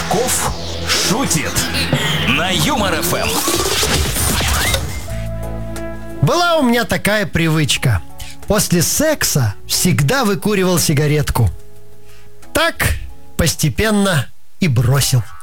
Чесноков шутит на Юмор ФМ. Была у меня такая привычка. После секса всегда выкуривал сигаретку. Так постепенно и бросил.